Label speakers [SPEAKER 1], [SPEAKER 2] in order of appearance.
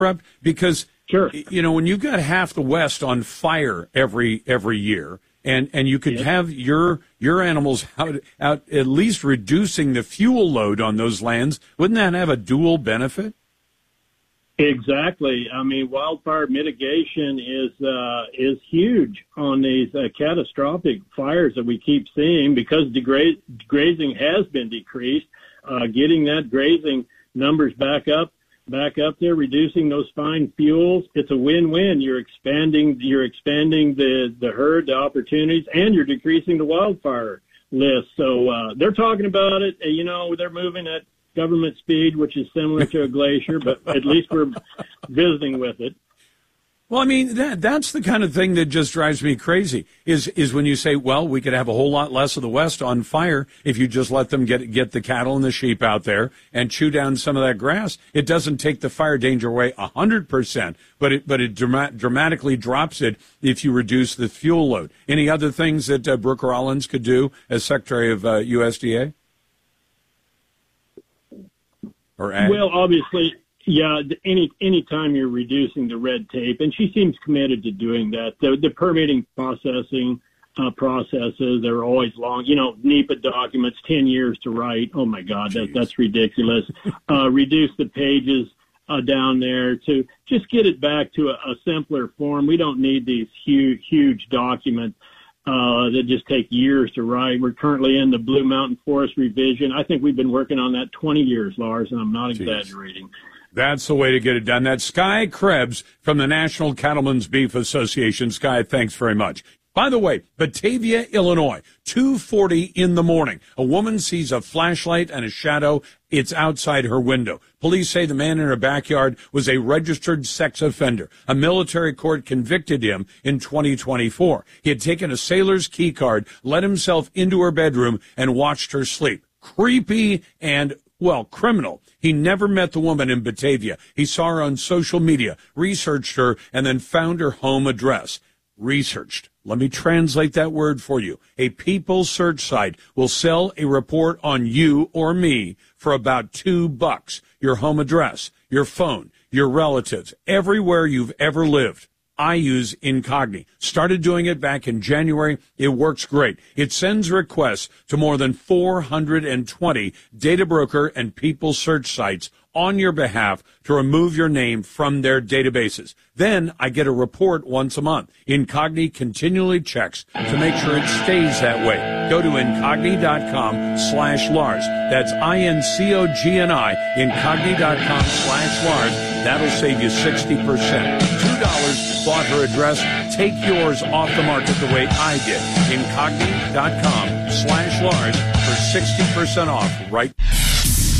[SPEAKER 1] interrupt? Because,
[SPEAKER 2] Sure.
[SPEAKER 1] when you've got half the West on fire every year, and you could have your animals out at least reducing the fuel load on those lands, wouldn't that have a dual benefit?
[SPEAKER 2] Exactly. I mean, wildfire mitigation is huge on these catastrophic fires that we keep seeing because grazing has been decreased. Getting that grazing numbers back up there, reducing those fine fuels, it's a win-win. You're expanding the herd, the opportunities, and you're decreasing the wildfire list. So they're talking about it. They're moving at government speed, which is similar to a glacier, but at least we're visiting with it.
[SPEAKER 1] Well, I mean, that's the kind of thing that just drives me crazy is when you say, well, we could have a whole lot less of the West on fire if you just let them get the cattle and the sheep out there and chew down some of that grass. It doesn't take the fire danger away 100%, but it dramatically drops it if you reduce the fuel load. Any other things that Brooke Rollins could do as Secretary of USDA?
[SPEAKER 2] Well, obviously, yeah, any time you're reducing the red tape, and she seems committed to doing that. The permitting processes are always long. NEPA documents, 10 years to write. Oh, my God, that's ridiculous. Reduce the pages down there to just get it back to a simpler form. We don't need these huge documents that just take years to write. We're currently in the Blue Mountain Forest revision. I think we've been working on that 20 years, Lars, and I'm not exaggerating.
[SPEAKER 1] That's the way to get it done. That's Sky Krebs from the National Cattlemen's Beef Association. Sky, thanks very much. By the way, Batavia, Illinois, 2:40 in the morning. A woman sees a flashlight and a shadow. It's outside her window. Police say the man in her backyard was a registered sex offender. A military court convicted him in 2024. He had taken a sailor's key card, let himself into her bedroom, and watched her sleep. Creepy and, criminal. He never met the woman in Batavia. He saw her on social media, researched her, and then found her home address. Researched. Let me translate that word for you. A People search site will sell a report on you or me for about $2. Your home address, your phone, your relatives, everywhere you've ever lived. I use Incogni. Started doing it back in January. It works great. It sends requests to more than 420 data broker and People search sites on your behalf to remove your name from their databases. Then I get a report once a month. Incogni continually checks to make sure it stays that way. Go to Incogni.com/Lars. That's INCOGNI, Incogni.com/Lars. That'll save you 60%. $2 bought her address. Take yours off the market the way I did. Incogni.com/Lars for 60% off right